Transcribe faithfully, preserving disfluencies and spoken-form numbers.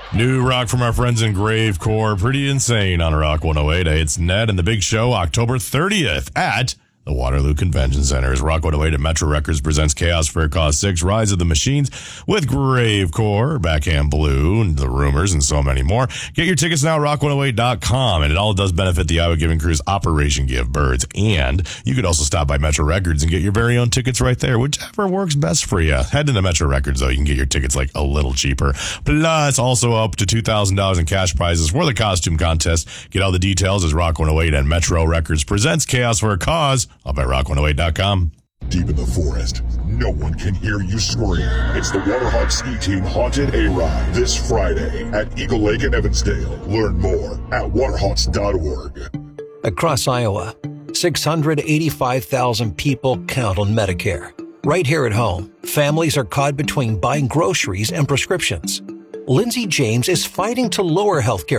New rock from our friends in Gravecore. Pretty insane on Rock one oh eight. Hey, it's Ned and the big show October thirtieth at the Waterloo Convention Center. As Rock one oh eight and Metro Records presents Chaos for a Cause six, Rise of the Machines with Gravecore, Backhand Blue, and The Rumors, and so many more. Get your tickets now at rock one oh eight dot com, and it all does benefit the Iowa Giving Crew's Operation Give Birds. And you could also stop by Metro Records and get your very own tickets right there, whichever works best for you. Head into Metro Records, though. You can get your tickets like a little cheaper. Plus, also up to two thousand dollars in cash prizes for the costume contest. Get all the details as Rock one oh eight and Metro Records presents Chaos for a Cause up at rock one oh eight dot com. Deep in the forest, no one can hear you scream. It's the Waterhawk Ski Team Haunted A-Ride this Friday at Eagle Lake in Evansdale. Learn more at waterhawks dot org. Across Iowa, six hundred eighty-five thousand people count on Medicare. Right here at home, families are caught between buying groceries and prescriptions. Lindsay James is fighting to lower healthcare